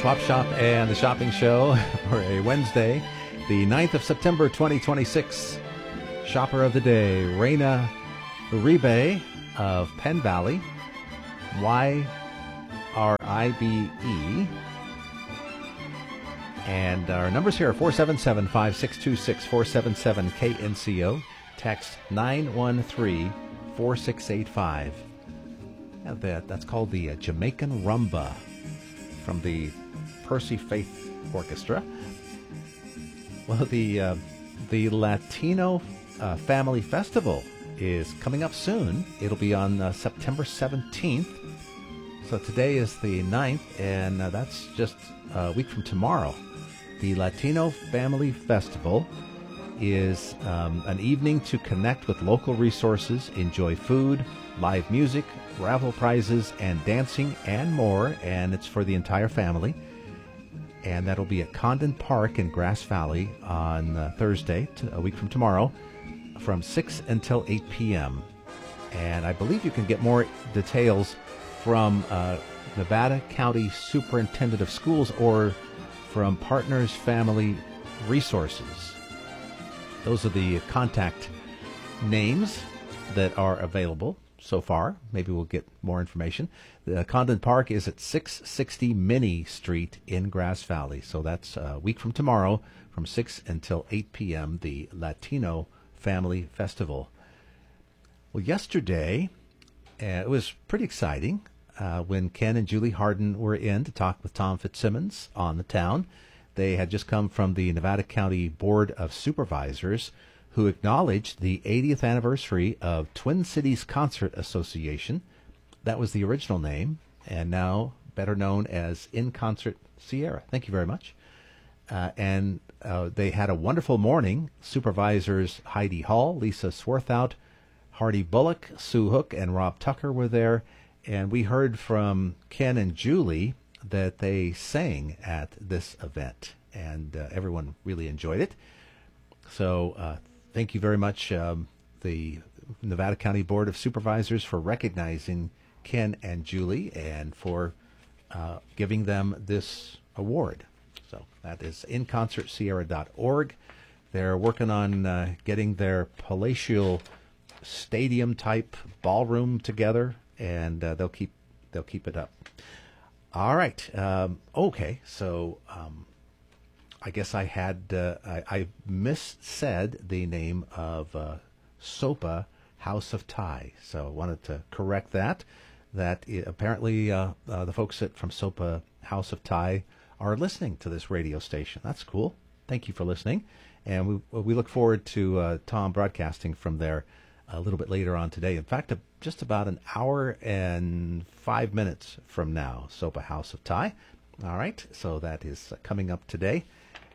Swap Shop and the Shopping Show for a Wednesday, the 9th of September 2026. Shopper of the day, Reina Uribe of Penn Valley, YRIBE. And our numbers here are 477-5626, 477-KNCO, text 913-4685. That's called the Jamaican Rumba from the Percy Faith Orchestra. Well, the Latino Family Festival is coming up soon. It'll be on September 17th. So today is the 9th, and that's just a week from tomorrow. The Latino Family Festival is an evening to connect with local resources, enjoy food, live music, raffle prizes, and dancing, and more. And it's for the entire family. And that'll be at Condon Park in Grass Valley on Thursday, a week from tomorrow, from 6 until 8 p.m. And I believe you can get more details from Nevada County Superintendent of Schools or from Partners Family Resources. Those are the contact names that are available so far. Maybe we'll get more information. The Condon Park is at 660 Minnie Street in Grass Valley. So that's a week from tomorrow from 6 until 8 p.m., the Latino Family Festival. Well, yesterday, it was pretty exciting when Ken and Julie Harden were in to talk with Tom Fitzsimmons on the town. They had just come from the Nevada County Board of Supervisors, who acknowledged the 80th anniversary of Twin Cities Concert Association. That was the original name, and now better known as In Concert Sierra. Thank you very much. And they had a wonderful morning. Supervisors Heidi Hall, Lisa Swarthout, Hardy Bullock, Sue Hook, and Rob Tucker were there. And we heard from Ken and Julie that they sang at this event, and everyone really enjoyed it. So thank you very much, the Nevada County Board of Supervisors, for recognizing Ken and Julie and for giving them this award. So that is inconcertsierra.org. They're working on getting their palatial stadium-type ballroom together, and they'll keep it up. All right. Okay. So I guess I had I missaid the name of SOPA House of Thai, so I wanted to correct that. Apparently the folks from SOPA House of Thai are listening to this radio station. That's cool. Thank you for listening, and we look forward to Tom broadcasting from there a little bit later on today. In fact, just about an hour and 5 minutes from now, SOPA House of Thai. All right, so that is coming up today.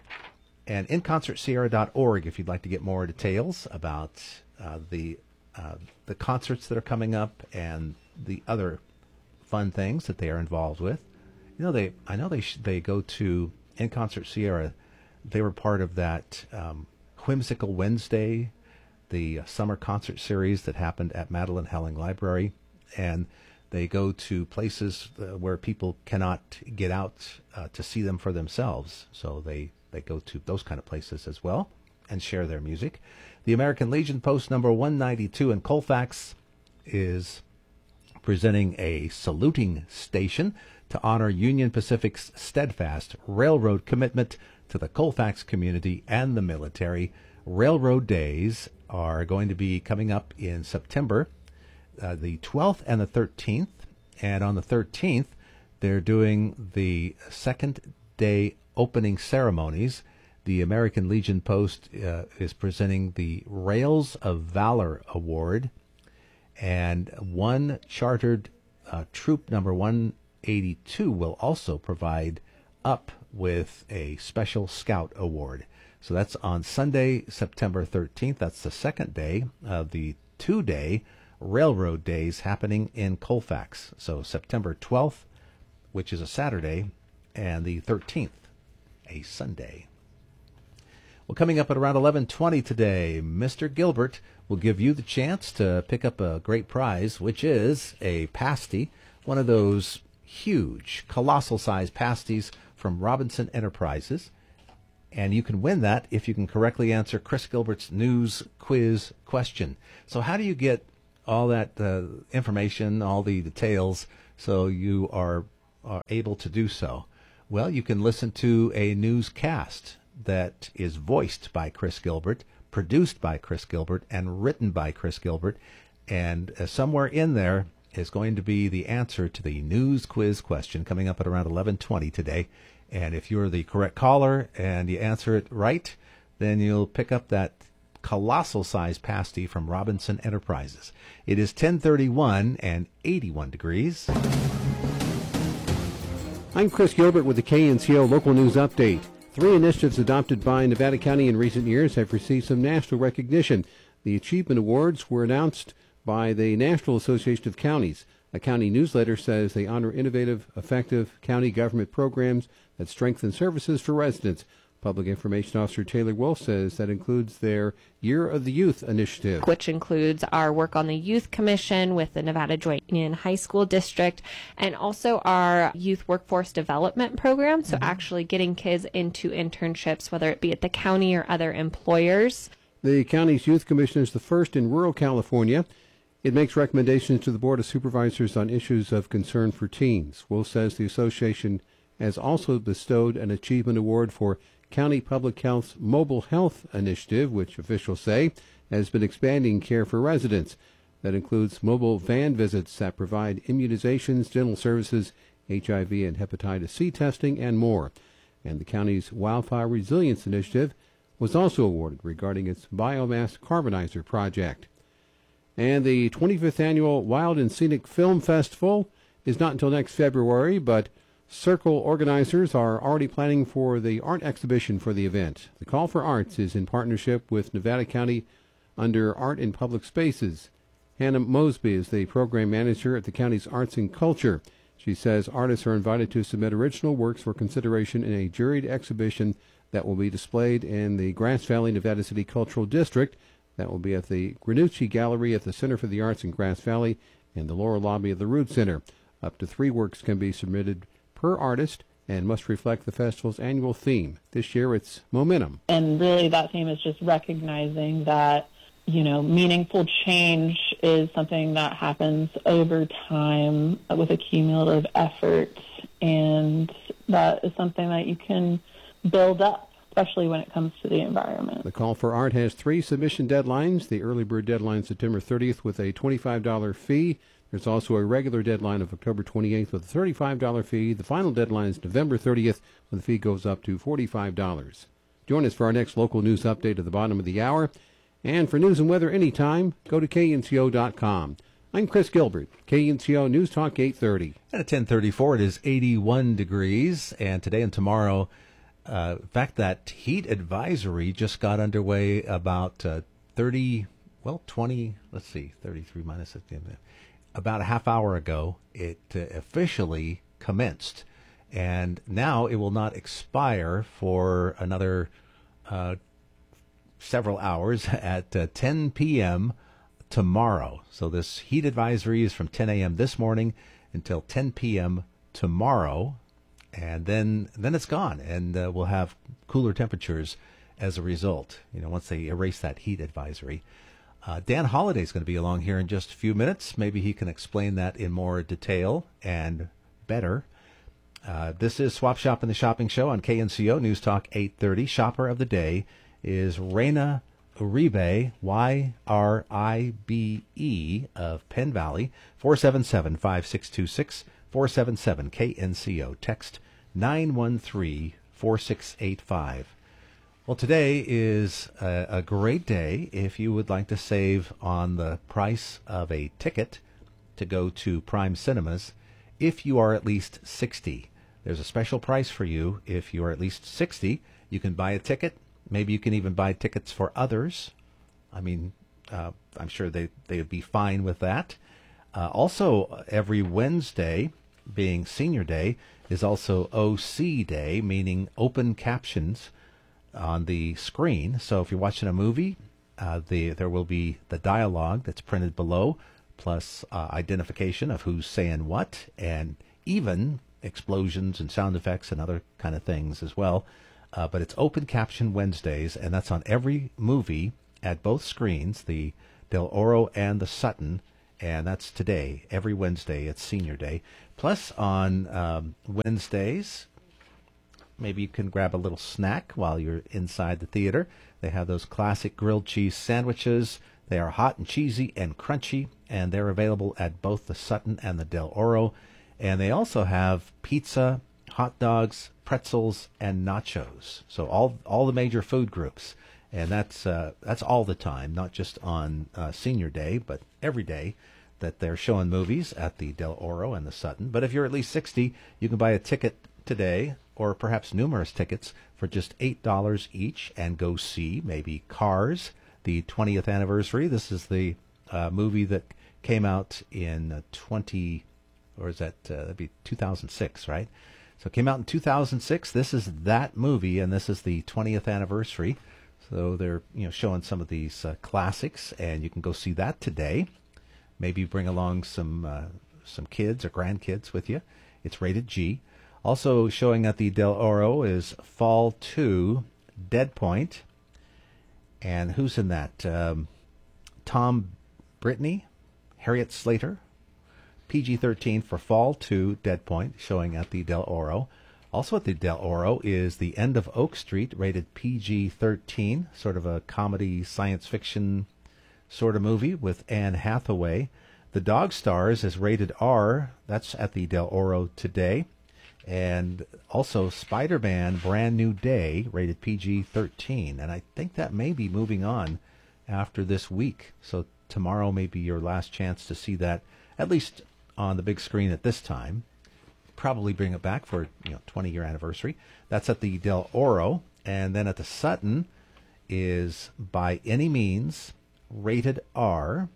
And inconcertsierra.org if you'd like to get more details about the concerts that are coming up and the other fun things that they are involved with. You know, they go to In Concert Sierra. They were part of that Whimsical Wednesday, the summer concert series that happened at Madeline Helling Library, and they go to places where people cannot get out to see them for themselves. So they go to those kind of places as well and share their music. The American Legion Post number 192 in Colfax is presenting a saluting station to honor Union Pacific's steadfast railroad commitment to the Colfax community and the military. Railroad Days are going to be coming up in September, the 12th and the 13th. And on the 13th, they're doing the second day opening ceremonies. The American Legion Post is presenting the Rails of Valor Award, and one chartered troop number 182 will also provide up with a special Scout Award. So that's on Sunday, September 13th. That's the second day of the two-day Railroad Days happening in Colfax. So September 12th, which is a Saturday, and the 13th, a Sunday. Well, coming up at around 11:20 today, Mr. Gilbert will give you the chance to pick up a great prize, which is a pasty, one of those huge, colossal-sized pasties from Robinson Enterprises. And you can win that if you can correctly answer Chris Gilbert's news quiz question. So how do you get all that information, all the details, so you are able to do so? Well, you can listen to a newscast that is voiced by Chris Gilbert, produced by Chris Gilbert, and written by Chris Gilbert. And somewhere in there is going to be the answer to the news quiz question coming up at around 11:20 today. And if you're the correct caller and you answer it right, then you'll pick up that colossal-sized pasty from Robinson Enterprises. It is 10:31 and 81 degrees. I'm Chris Gilbert with the KNCO Local News Update. 3 initiatives adopted by Nevada County in recent years have received some national recognition. The Achievement Awards were announced by the National Association of Counties. A county newsletter says they honor innovative, effective county government programs that strengthen services for residents. Public Information Officer Taylor Wolf says that includes their Year of the Youth initiative, which includes our work on the Youth Commission with the Nevada Joint Union High School District, and also our Youth Workforce Development Program, so actually getting kids into internships, whether it be at the county or other employers. The county's Youth Commission is the first in rural California. It makes recommendations to the Board of Supervisors on issues of concern for teens. Wolf says the association has also bestowed an achievement award for County Public Health's Mobile Health Initiative, which officials say has been expanding care for residents. That includes mobile van visits that provide immunizations, dental services, HIV and hepatitis C testing, and more. And the county's Wildfire Resilience Initiative was also awarded regarding its biomass carbonizer project. And the 25th Annual Wild and Scenic Film Festival is not until next February, but Circle organizers are already planning for the art exhibition for the event. The Call for Arts is in partnership with Nevada County under Art in Public Spaces. Hannah Mosby is the program manager at the county's Arts and Culture. She says artists are invited to submit original works for consideration in a juried exhibition that will be displayed in the Grass Valley, Nevada City Cultural District. That will be at the Granucci Gallery at the Center for the Arts in Grass Valley and the lower lobby of the Root Center. Up to 3 works can be submitted per artist and must reflect the festival's annual theme. This year it's Momentum. And really that theme is just recognizing that, meaningful change is something that happens over time with a cumulative effort, and that is something that you can build up, especially when it comes to the environment. The Call for Art has 3 submission deadlines. The early bird deadline is September 30th with a $25 fee. There's also a regular deadline of October 28th with a $35 fee. The final deadline is November 30th when the fee goes up to $45. Join us for our next local news update at the bottom of the hour. And for news and weather anytime, go to knco.com. I'm Chris Gilbert, KNCO News Talk 830. At 10:34, it is 81 degrees, and today and tomorrow, in fact, that heat advisory just got underway about 33 minus 15 minutes. About a half hour ago, it officially commenced, and now it will not expire for another several hours at 10 p.m. tomorrow. So this heat advisory is from 10 a.m. this morning until 10 p.m. tomorrow, and then it's gone, and we'll have cooler temperatures as a result, once they erase that heat advisory. Dan Holliday is going to be along here in just a few minutes. Maybe he can explain that in more detail and better. This is Swap Shop in the Shopping Show on KNCO News Talk 830. Shopper of the day is Reina Uribe, Y-R-I-B-E of Penn Valley, 477-5626, 477-KNCO. Text 913-4685. Well, today is a great day if you would like to save on the price of a ticket to go to Prime Cinemas if you are at least 60. There's a special price for you if you are at least 60. You can buy a ticket. Maybe you can even buy tickets for others. I'm sure they would be fine with that. Also, every Wednesday, being Senior Day, is also OC Day, meaning open captions on the screen. So if you're watching a movie, there will be the dialogue that's printed below, plus identification of who's saying what, and even explosions and sound effects and other kind of things as well. But it's Open Caption Wednesdays, and that's on every movie at both screens, the Del Oro and the Sutton, and that's today. Every Wednesday, it's Senior Day. Plus, on Wednesdays, maybe you can grab a little snack while you're inside the theater. They have those classic grilled cheese sandwiches. They are hot and cheesy and crunchy, and they're available at both the Sutton and the Del Oro. And they also have pizza, hot dogs, pretzels, and nachos. So all the major food groups. And that's all the time, not just on Senior Day, but every day that they're showing movies at the Del Oro and the Sutton. But if you're at least 60, you can buy a ticket today, or perhaps numerous tickets, for just $8 each, and go see maybe Cars, the 20th anniversary. This is the movie that came out in that'd be 2006, right? So it came out in 2006. This is that movie, and this is the 20th anniversary. So they're showing some of these classics, and you can go see that today. Maybe bring along some kids or grandkids with you. It's rated G. Also showing at the Del Oro is Fall 2, Dead Point. And who's in that? Tom Brittany, Harriet Slater. PG-13 for Fall 2, Dead Point, showing at the Del Oro. Also at the Del Oro is The End of Oak Street, rated PG-13, sort of a comedy science fiction sort of movie with Anne Hathaway. The Dog Stars is rated R. That's at the Del Oro today. And also Spider-Man Brand New Day, rated PG-13. And I think that may be moving on after this week. So tomorrow may be your last chance to see that, at least on the big screen at this time. Probably bring it back for 20-year anniversary. That's at the Del Oro. And then at the Sutton is By Any Means, rated R,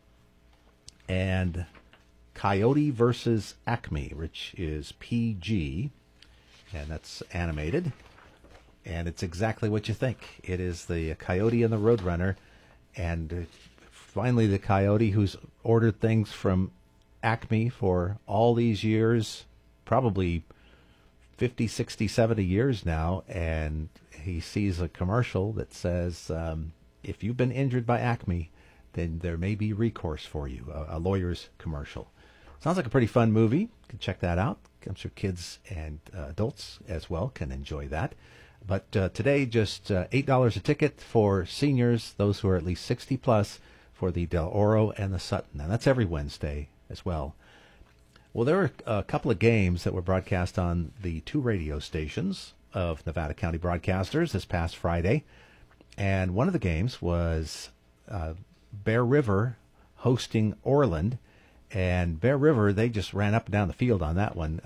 and Coyote versus Acme, which is PG, and that's animated. And it's exactly what you think. It is the Coyote and the Roadrunner, and finally the Coyote who's ordered things from Acme for all these years, probably 50, 60, 70 years now, and he sees a commercial that says, if you've been injured by Acme, then there may be recourse for you, a lawyer's commercial. Sounds like a pretty fun movie. You can check that out. I'm sure kids and adults as well can enjoy that. But today, just $8 a ticket for seniors, those who are at least 60 plus, for the Del Oro and the Sutton. And that's every Wednesday as well. Well, there were a couple of games that were broadcast on the 2 radio stations of Nevada County Broadcasters this past Friday. And one of the games was Bear River hosting Orland. And Bear River, they just ran up and down the field on that one.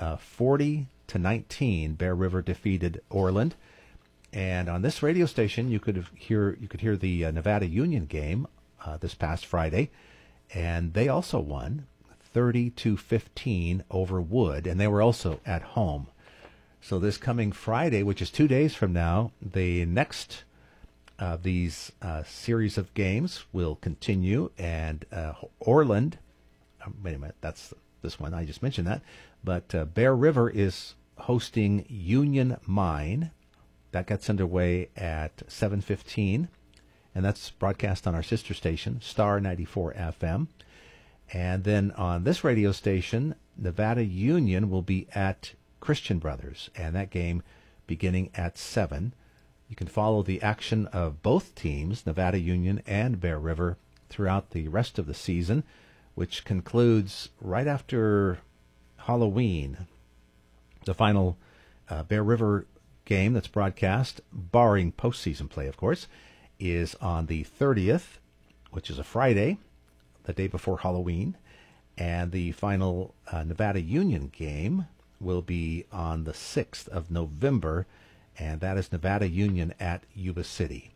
40-19, Bear River defeated Orland. And on this radio station, you could hear the Nevada Union game this past Friday, and they also won 30-15 over Wood, and they were also at home. So this coming Friday, which is 2 days from now, the next of these series of games will continue, and Orland. Wait a minute, that's this one. I just mentioned that. But Bear River is hosting Union Mine. That gets underway at 7:15, and that's broadcast on our sister station, Star 94 FM. And then on this radio station, Nevada Union will be at Christian Brothers, and that game beginning at 7. You can follow the action of both teams, Nevada Union and Bear River, throughout the rest of the season, which concludes right after Halloween. The final Bear River game that's broadcast, barring postseason play, of course, is on the 30th, which is a Friday, the day before Halloween. And the final Nevada Union game will be on the 6th of November, and that is Nevada Union at Yuba City.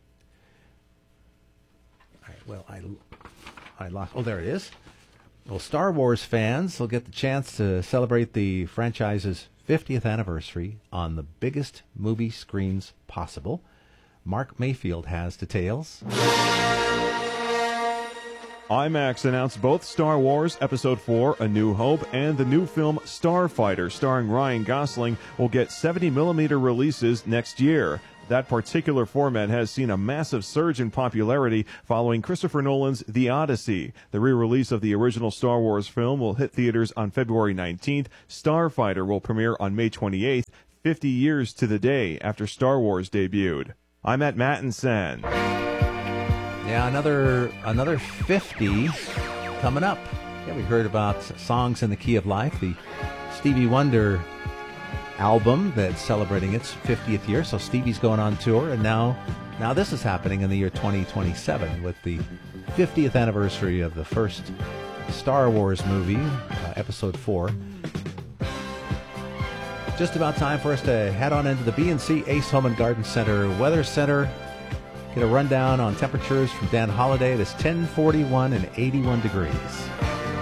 All right, well, I lost. Oh, there it is. Well, Star Wars fans will get the chance to celebrate the franchise's 50th anniversary on the biggest movie screens possible. Mark Mayfield has details. IMAX announced both Star Wars Episode 4, A New Hope, and the new film Starfighter, starring Ryan Gosling, will get 70mm releases next year. That particular format has seen a massive surge in popularity following Christopher Nolan's The Odyssey. The re-release of the original Star Wars film will hit theaters on February 19th. Starfighter will premiere on May 28th, 50 years to the day after Star Wars debuted. I'm at Mattinson. Yeah, another 50 coming up. Yeah, we heard about Songs in the Key of Life, the Stevie Wonder album that's celebrating its 50th year. So Stevie's going on tour, and now this is happening in the year 2027 with the 50th anniversary of the first Star Wars movie, Episode 4. Just about time for us to head on into the B&C Ace Home and Garden Center Weather Center. Get a rundown on temperatures from Dan Holliday. It is 10:41 and 81 degrees.